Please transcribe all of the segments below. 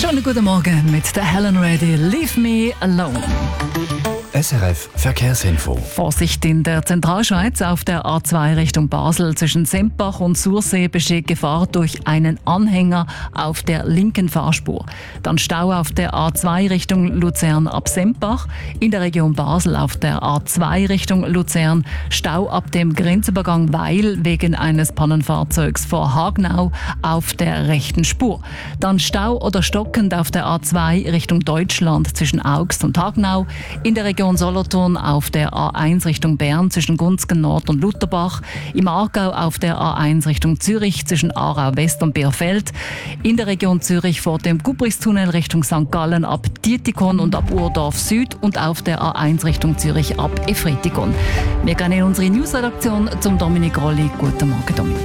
Schönen guten Morgen mit der Helen Reddy. Leave me alone. SRF Verkehrsinfo. Vorsicht in der Zentralschweiz auf der A2 Richtung Basel. Zwischen Sempach und Sursee besteht Gefahr durch einen Anhänger auf der linken Fahrspur. Dann Stau auf der A2 Richtung Luzern ab Sempach. In der Region Basel auf der A2 Richtung Luzern Stau ab dem Grenzübergang Weil wegen eines Pannenfahrzeugs vor Hagnau auf der rechten Spur. Dann Stau oder stockend auf der A2 Richtung Deutschland zwischen Augst und Hagnau. In der Region Solothurn auf der A1 Richtung Bern zwischen Gunzgen Nord und Lutherbach, im Aargau auf der A1 Richtung Zürich zwischen Aarau West und Bierfeld, in der Region Zürich vor dem Gubristunnel Richtung St. Gallen ab Dietikon und ab Urdorf Süd und auf der A1 Richtung Zürich ab Efretikon. Wir gehen in unsere Newsredaktion zum Dominik Rolli. Guten Morgen, Dominik.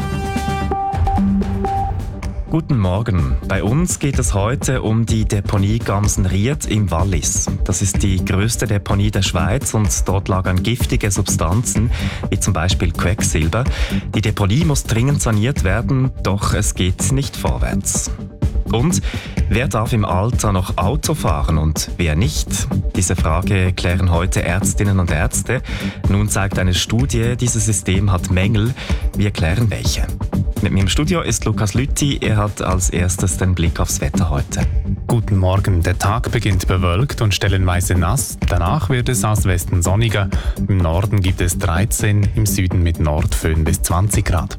Guten Morgen. Bei uns geht es heute um die Deponie Gamsenried im Wallis. Das ist die grösste Deponie der Schweiz und dort lagern giftige Substanzen, wie zum Beispiel Quecksilber. Die Deponie muss dringend saniert werden, doch es geht nicht vorwärts. Und wer darf im Alter noch Auto fahren und wer nicht? Diese Frage klären heute Ärztinnen und Ärzte. Nun zeigt eine Studie, dieses System hat Mängel. Wir klären welche. Mit mir im Studio ist Lukas Lüthi. Er hat als erstes den Blick aufs Wetter heute. Guten Morgen. Der Tag beginnt bewölkt und stellenweise nass. Danach wird es aus Westen sonniger. Im Norden gibt es 13, im Süden mit Nordföhn bis 20 Grad.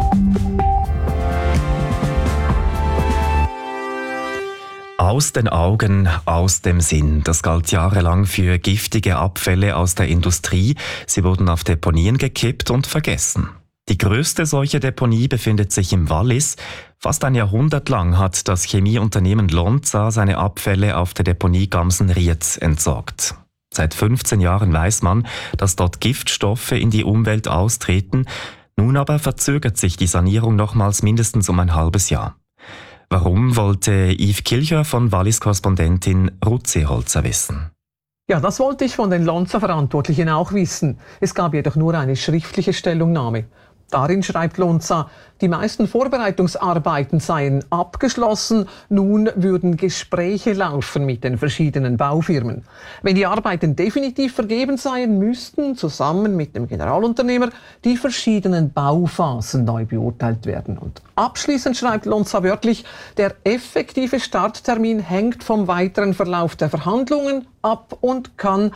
Aus den Augen, aus dem Sinn. Das galt jahrelang für giftige Abfälle aus der Industrie. Sie wurden auf Deponien gekippt und vergessen. Die grösste solche Deponie befindet sich im Wallis. Fast ein Jahrhundert lang hat das Chemieunternehmen Lonza seine Abfälle auf der Deponie Gamsenried entsorgt. Seit 15 Jahren weiß man, dass dort Giftstoffe in die Umwelt austreten. Nun aber verzögert sich die Sanierung nochmals mindestens um ein halbes Jahr. Warum, wollte Yves Kilcher von Wallis-Korrespondentin Ruth Seeholzer wissen. Ja, das wollte ich von den Lonza-Verantwortlichen auch wissen. Es gab jedoch nur eine schriftliche Stellungnahme. Darin schreibt Lonza, die meisten Vorbereitungsarbeiten seien abgeschlossen, nun würden Gespräche laufen mit den verschiedenen Baufirmen. Wenn die Arbeiten definitiv vergeben seien, müssten zusammen mit dem Generalunternehmer die verschiedenen Bauphasen neu beurteilt werden. Und abschließend schreibt Lonza wörtlich, der effektive Starttermin hängt vom weiteren Verlauf der Verhandlungen ab und kann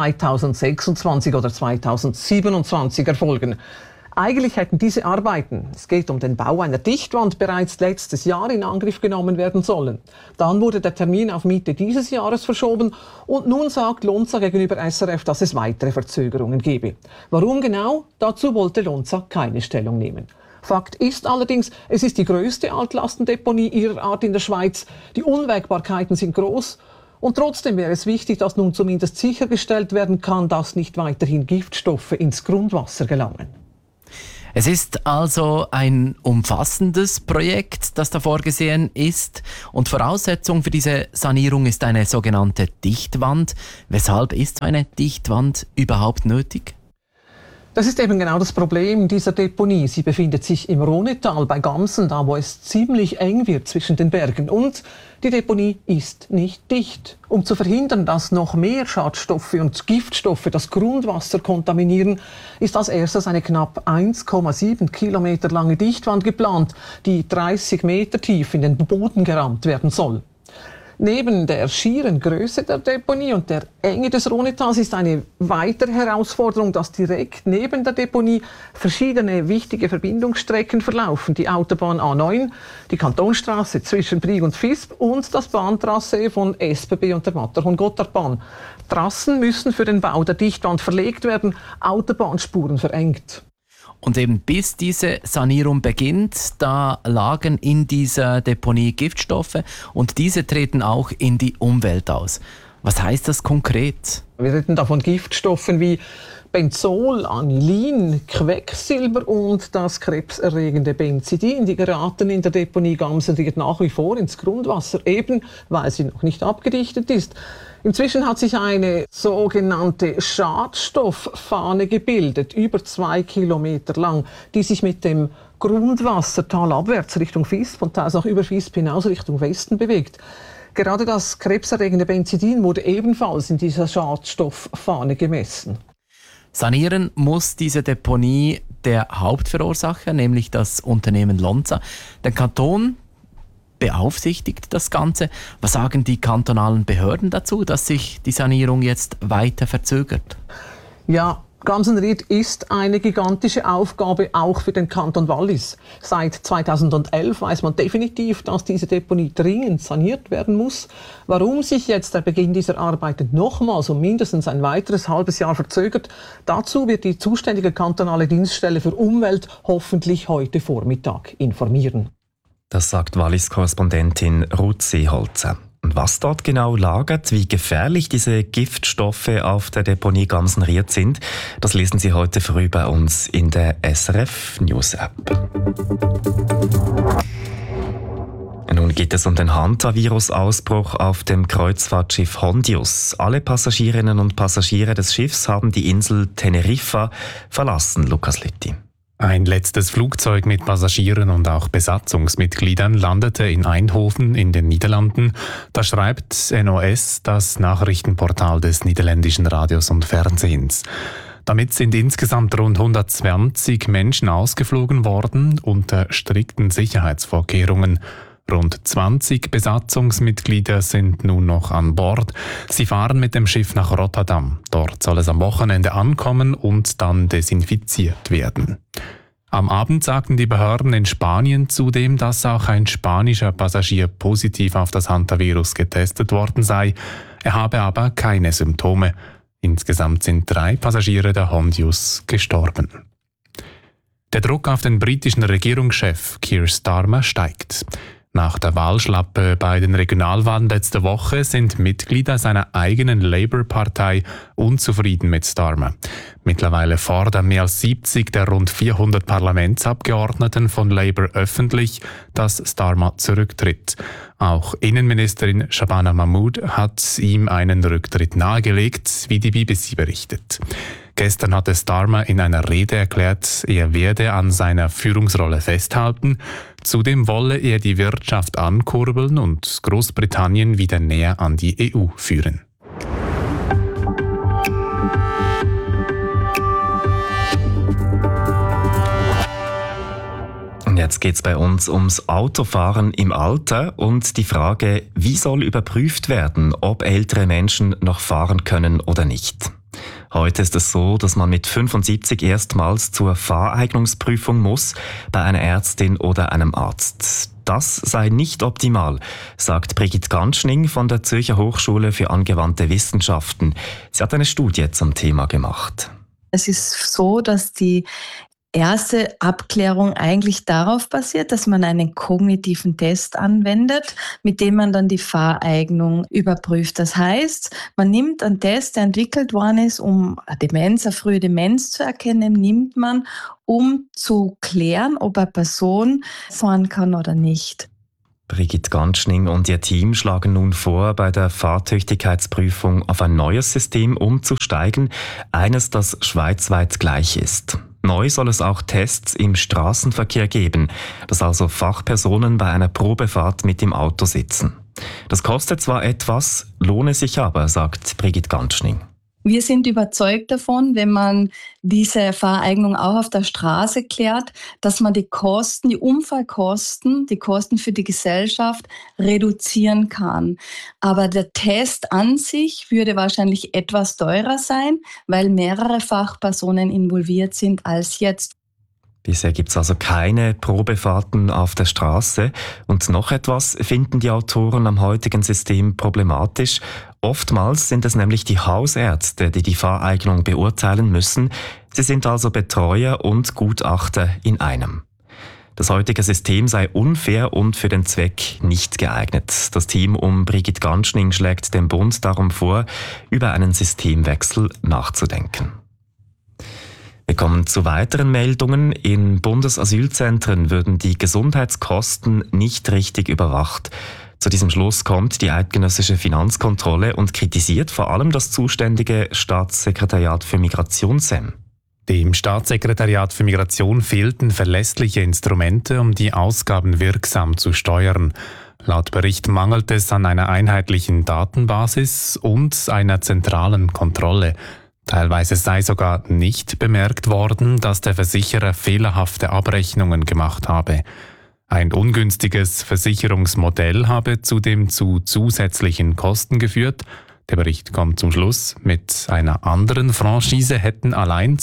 2026 oder 2027 erfolgen. Eigentlich hätten diese Arbeiten, es geht um den Bau einer Dichtwand, bereits letztes Jahr in Angriff genommen werden sollen. Dann wurde der Termin auf Mitte dieses Jahres verschoben und nun sagt Lonza gegenüber SRF, dass es weitere Verzögerungen gebe. Warum genau? Dazu wollte Lonza keine Stellung nehmen. Fakt ist allerdings, es ist die grösste Altlastendeponie ihrer Art in der Schweiz. Die Unwägbarkeiten sind groß. Und trotzdem wäre es wichtig, dass nun zumindest sichergestellt werden kann, dass nicht weiterhin Giftstoffe ins Grundwasser gelangen. Es ist also ein umfassendes Projekt, das da vorgesehen ist. Und Voraussetzung für diese Sanierung ist eine sogenannte Dichtwand. Weshalb ist eine Dichtwand überhaupt nötig? Das ist eben genau das Problem dieser Deponie. Sie befindet sich im Rhonetal bei Gamsen, da wo es ziemlich eng wird zwischen den Bergen. Und die Deponie ist nicht dicht. Um zu verhindern, dass noch mehr Schadstoffe und Giftstoffe das Grundwasser kontaminieren, ist als erstes eine knapp 1,7 Kilometer lange Dichtwand geplant, die 30 Meter tief in den Boden gerammt werden soll. Neben der schieren Größe der Deponie und der Enge des Rhonetals ist eine weitere Herausforderung, dass direkt neben der Deponie verschiedene wichtige Verbindungsstrecken verlaufen. Die Autobahn A9, die Kantonstraße zwischen Brieg und Visp und das Bahntrassee von SBB und der Matterhorn-Gotthardbahn. Trassen müssen für den Bau der Dichtwand verlegt werden, Autobahnspuren verengt. Und eben bis diese Sanierung beginnt, da lagen in dieser Deponie Giftstoffe und diese treten auch in die Umwelt aus. Was heißt das konkret? Wir reden da von Giftstoffen wie Benzol, Anilin, Quecksilber und das krebserregende Benzidin, die geraten in der Deponie Gamsenried nach wie vor ins Grundwasser, eben weil sie noch nicht abgedichtet ist. Inzwischen hat sich eine sogenannte Schadstofffahne gebildet, über 2 Kilometer lang, die sich mit dem Grundwasser talabwärts Richtung Visp und teils auch über Visp hinaus Richtung Westen bewegt. Gerade das krebserregende Benzidin wurde ebenfalls in dieser Schadstofffahne gemessen. Sanieren muss diese Deponie der Hauptverursacher, nämlich das Unternehmen Lonza. Der Kanton beaufsichtigt das Ganze. Was sagen die kantonalen Behörden dazu, dass sich die Sanierung jetzt weiter verzögert? Ja, Gamsenried ist eine gigantische Aufgabe auch für den Kanton Wallis. Seit 2011 weiß man definitiv, dass diese Deponie dringend saniert werden muss. Warum sich jetzt der Beginn dieser Arbeiten nochmals um mindestens ein weiteres halbes Jahr verzögert, dazu wird die zuständige kantonale Dienststelle für Umwelt hoffentlich heute Vormittag informieren. Das sagt Wallis-Korrespondentin Ruth Seeholzer. Und was dort genau lagert, wie gefährlich diese Giftstoffe auf der Deponie Gamsenried sind, das lesen Sie heute früh bei uns in der SRF News App. Nun geht es um den Hantavirus-Ausbruch auf dem Kreuzfahrtschiff Hondius. Alle Passagierinnen und Passagiere des Schiffs haben die Insel Teneriffa verlassen, Lukas Lütti. Ein letztes Flugzeug mit Passagieren und auch Besatzungsmitgliedern landete in Eindhoven in den Niederlanden. Da schreibt NOS, das Nachrichtenportal des niederländischen Radios und Fernsehens. Damit sind insgesamt rund 120 Menschen ausgeflogen worden unter strikten Sicherheitsvorkehrungen. Rund 20 Besatzungsmitglieder sind nun noch an Bord. Sie fahren mit dem Schiff nach Rotterdam. Dort soll es am Wochenende ankommen und dann desinfiziert werden. Am Abend sagten die Behörden in Spanien zudem, dass auch ein spanischer Passagier positiv auf das Hantavirus getestet worden sei. Er habe aber keine Symptome. Insgesamt sind 3 Passagiere der Hondius gestorben. Der Druck auf den britischen Regierungschef Keir Starmer steigt. Nach der Wahlschlappe bei den Regionalwahlen letzte Woche sind Mitglieder seiner eigenen Labour-Partei unzufrieden mit Starmer. Mittlerweile fordern mehr als 70 der rund 400 Parlamentsabgeordneten von Labour öffentlich, dass Starmer zurücktritt. Auch Innenministerin Shabana Mahmood hat ihm einen Rücktritt nahegelegt, wie die BBC berichtet. Gestern hatte Starmer in einer Rede erklärt, er werde an seiner Führungsrolle festhalten. Zudem wolle er die Wirtschaft ankurbeln und Großbritannien wieder näher an die EU führen. Und jetzt geht es bei uns ums Autofahren im Alter und die Frage, wie soll überprüft werden, ob ältere Menschen noch fahren können oder nicht. Heute ist es so, dass man mit 75 erstmals zur Fahreignungsprüfung muss, bei einer Ärztin oder einem Arzt. Das sei nicht optimal, sagt Brigitte Ganschning von der Zürcher Hochschule für angewandte Wissenschaften. Sie hat eine Studie zum Thema gemacht. Es ist so, dass die erste Abklärung eigentlich darauf basiert, dass man einen kognitiven Test anwendet, mit dem man dann die Fahreignung überprüft. Das heißt, man nimmt einen Test, der entwickelt worden ist, um eine frühe Demenz zu erkennen, nimmt man, um zu klären, ob eine Person fahren kann oder nicht. Brigitte Ganschning und ihr Team schlagen nun vor, bei der Fahrtüchtigkeitsprüfung auf ein neues System umzusteigen, eines, das schweizweit gleich ist. Neu soll es auch Tests im Straßenverkehr geben, dass also Fachpersonen bei einer Probefahrt mit im Auto sitzen. Das kostet zwar etwas, lohne sich aber, sagt Brigitte Ganschning. Wir sind überzeugt davon, wenn man diese Fahreignung auch auf der Straße klärt, dass man die Kosten, die Unfallkosten, die Kosten für die Gesellschaft reduzieren kann. Aber der Test an sich würde wahrscheinlich etwas teurer sein, weil mehrere Fachpersonen involviert sind als jetzt. Bisher gibt es also keine Probefahrten auf der Straße. Und noch etwas finden die Autoren am heutigen System problematisch. Oftmals sind es nämlich die Hausärzte, die die Fahreignung beurteilen müssen. Sie sind also Betreuer und Gutachter in einem. Das heutige System sei unfair und für den Zweck nicht geeignet. Das Team um Brigitte Ganschning schlägt dem Bund darum vor, über einen Systemwechsel nachzudenken. Wir kommen zu weiteren Meldungen. In Bundesasylzentren würden die Gesundheitskosten nicht richtig überwacht. Zu diesem Schluss kommt die eidgenössische Finanzkontrolle und kritisiert vor allem das zuständige Staatssekretariat für Migration SEM. Dem Staatssekretariat für Migration fehlten verlässliche Instrumente, um die Ausgaben wirksam zu steuern. Laut Bericht mangelt es an einer einheitlichen Datenbasis und einer zentralen Kontrolle. Teilweise sei sogar nicht bemerkt worden, dass der Versicherer fehlerhafte Abrechnungen gemacht habe. Ein ungünstiges Versicherungsmodell habe zudem zu zusätzlichen Kosten geführt. Der Bericht kommt zum Schluss, mit einer anderen Franchise hätten allein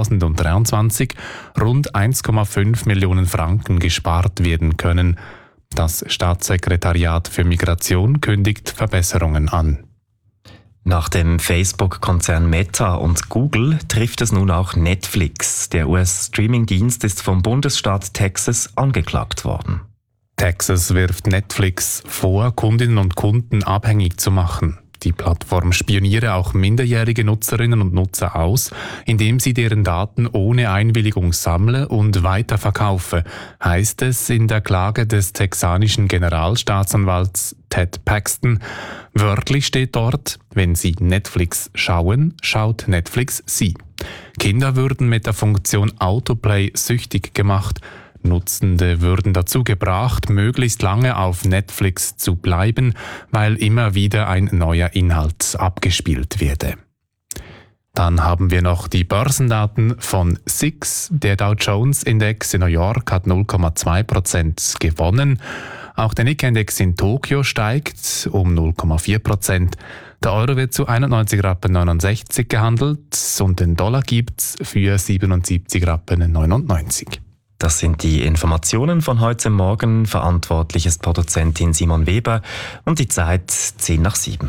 2023 rund 1,5 Millionen Franken gespart werden können. Das Staatssekretariat für Migration kündigt Verbesserungen an. Nach dem Facebook-Konzern Meta und Google trifft es nun auch Netflix. Der US-Streaming-Dienst ist vom Bundesstaat Texas angeklagt worden. Texas wirft Netflix vor, Kundinnen und Kunden abhängig zu machen. Die Plattform spioniere auch minderjährige Nutzerinnen und Nutzer aus, indem sie deren Daten ohne Einwilligung sammle und weiterverkaufe, heißt es in der Klage des texanischen Generalstaatsanwalts Ted Paxton. Wörtlich steht dort: Wenn Sie Netflix schauen, schaut Netflix Sie. Kinder würden mit der Funktion Autoplay süchtig gemacht. Nutzende würden dazu gebracht, möglichst lange auf Netflix zu bleiben, weil immer wieder ein neuer Inhalt abgespielt werde. Dann haben wir noch die Börsendaten von SIX. Der Dow Jones Index in New York hat 0,2% gewonnen. Auch der Nikkei-Index in Tokio steigt um 0,4%. Der Euro wird zu 91,69 Rappen gehandelt und den Dollar gibt's für 77,99 Rappen. Das sind die Informationen von heute Morgen. Verantwortlich ist Produzentin Simon Weber und die Zeit 6:10.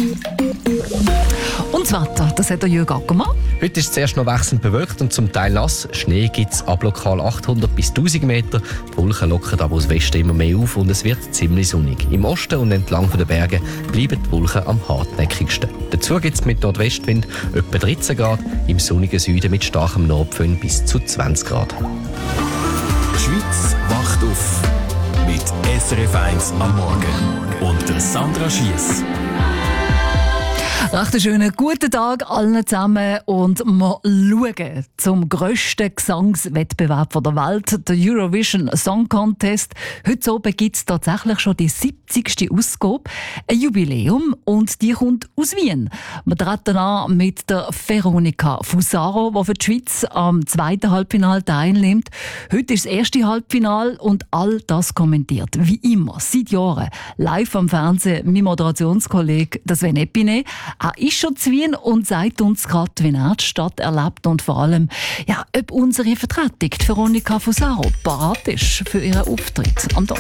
Und das Wetter, das hat der Jürg Ackermann. Heute ist es zuerst noch wechselnd bewölkt und zum Teil nass. Schnee gibt es ab lokal 800 bis 1000 Meter. Die Wolken lockern aber aus Westen immer mehr auf und es wird ziemlich sonnig. Im Osten und entlang der Berge bleiben die Wolken am hartnäckigsten. Dazu gibt es mit Nordwestwind etwa 13 Grad, im sonnigen Süden mit starkem Nordföhn bis zu 20 Grad. Die Schweiz wacht auf mit SRF 1 am Morgen und der Sandra Schiess. Recht einen schönen guten Tag allen zusammen und wir schauen zum grössten Gesangswettbewerb der Welt, der Eurovision Song Contest. Heute Abend gibt es tatsächlich schon die 70. Ausgabe, ein Jubiläum, und die kommt aus Wien. Wir treten an mit der Veronika Fusaro, die für die Schweiz am zweiten Halbfinale teilnimmt. Heute ist das erste Halbfinale und all das kommentiert, wie immer, seit Jahren, live am Fernsehen, mein Moderationskollege Sven Epine. Er ist schon zu Wien und sagt uns gerade, wie er die Stadt erlebt und vor allem, ja, ob unsere Vertretung, die Veronika Fusaro, parat ist für ihren Auftritt am Donnerstag.